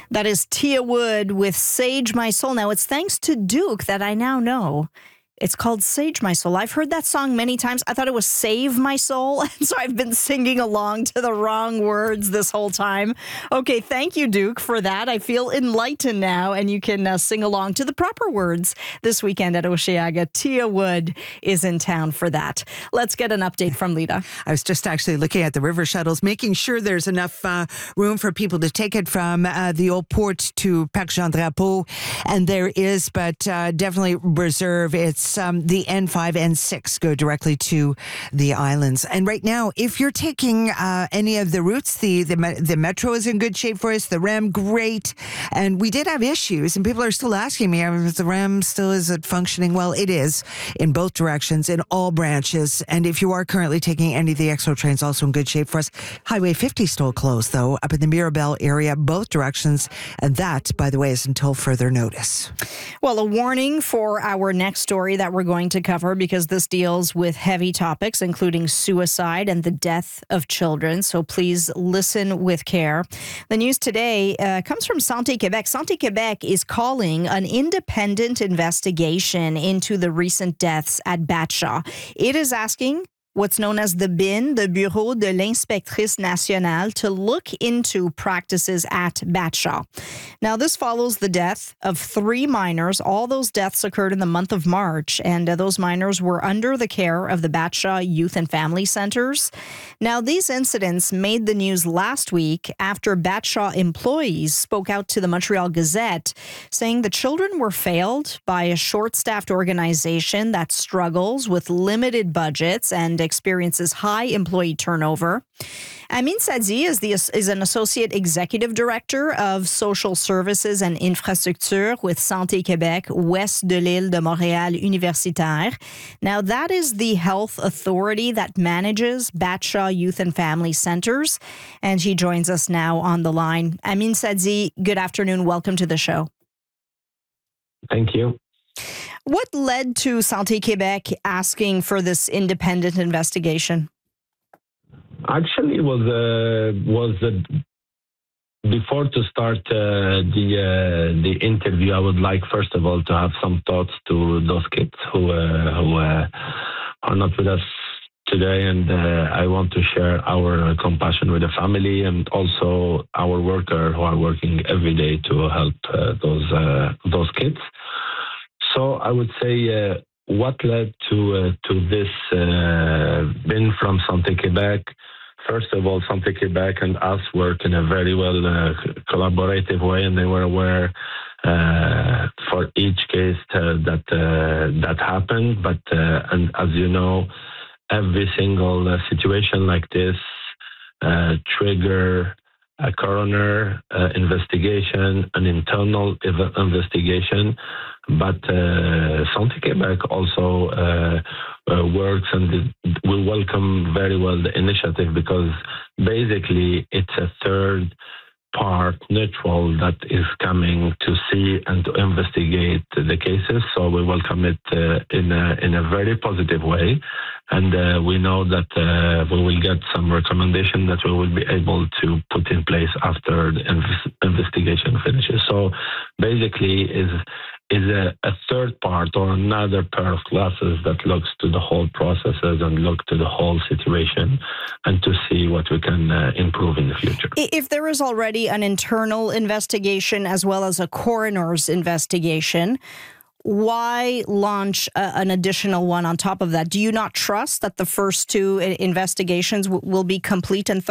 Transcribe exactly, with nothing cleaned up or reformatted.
That is Tia Wood with Sage My Soul. Now, it's thanks to Duke that I now know it's called Sage My Soul. I've heard that song many times. I thought it was Save My Soul, and so I've been singing along to the wrong words this whole time. Okay, thank you, Duke, for that. I feel enlightened now, and you can uh, sing along to the proper words this weekend at Osheaga. Tia Wood is in town for that. Let's get an update from Lita. I was just actually looking at the river shuttles, making sure there's enough uh, room for people to take it from uh, the old port to Parc Jean Drapeau, and there is, but uh, definitely reserve. It's Um, the N five, N six go directly to the islands. And right now, if you're taking uh, any of the routes, the, the the metro is in good shape for us. The R E M, great. And we did have issues, and people are still asking me, is the R E M still, is it functioning? Well, it is in both directions, in all branches. And if you are currently taking any of the X O trains, also in good shape for us. Highway fifty still closed, though, up in the Mirabel area, both directions. And that, by the way, is until further notice. Well, a warning for our next story that we're going to cover, because this deals with heavy topics, including suicide and the death of children. So please listen with care. The news today uh, comes from Santé Québec. Santé Québec is calling an independent investigation into the recent deaths at Batcha. It is asking what's known as the B I N, the Bureau de l'Inspectrice Nationale, to look into practices at Batcha. Now, this follows the death of three minors. All those deaths occurred in the month of March, and uh, those minors were under the care of the Batcha Youth and Family Centers. Now, these incidents made the news last week after Batcha employees spoke out to the Montreal Gazette, saying the children were failed by a short-staffed organization that struggles with limited budgets and experiences high employee turnover. Amine Sadzi is, the, is an Associate Executive Director of Social Services and Infrastructure with Santé Québec, Ouest de l'Île de Montréal Universitaire. Now, that is the health authority that manages Batcha Youth and Family Centers, and he joins us now on the line. Amine Sadzi, good afternoon. Welcome to the show. Thank you. What led to Santé Québec asking for this independent investigation? Actually, it was uh, was uh, before to start uh, the uh, the interview. I would like first of all to have some thoughts to those kids who uh, who uh, are not with us today, and uh, I want to share our compassion with the family and also our workers who are working every day to help uh, those uh, those kids. So I would say uh, what led to uh, to this uh, been from Santé Québec. First of all, Santé Québec and us work in a very well uh, collaborative way, and they were aware uh, for each case uh, that uh, that happened. But uh, and as you know, every single uh, situation like this uh, trigger a coroner uh, investigation, an internal ev- investigation. But uh, Santé Québec also uh, uh, works, and we welcome very well the initiative, because basically it's a third part neutral that is coming to see and to investigate the cases. So we welcome it uh, in a in a very positive way, and uh, we know that uh, we will get some recommendation that we will be able to put in place after the inv- investigation finishes. So basically, is is a, a third part or another pair of glasses that looks to the whole processes and look to the whole situation and to see what we can uh, improve in the future. If there is already an internal investigation as well as a coroner's investigation, why launch a, an additional one on top of that? Do you not trust that the first two investigations w- will be complete and thorough?